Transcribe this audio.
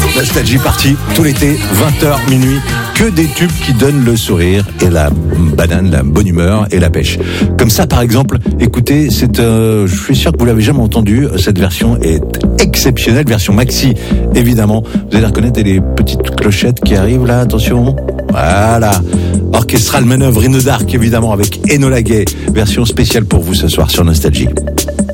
Nostalgie partie tout l'été, 20h, minuit. Que des tubes qui donnent le sourire et la banane, la bonne humeur et la pêche. Comme ça, par exemple, écoutez, je suis sûr que vous l'avez jamais entendu. Cette version est exceptionnelle, version maxi, évidemment. Vous allez reconnaître les petites clochettes qui arrivent là, attention. Voilà. Orchestral Manœuvre in the Dark, évidemment, avec Enola Gay. Version spéciale pour vous ce soir sur Nostalgie.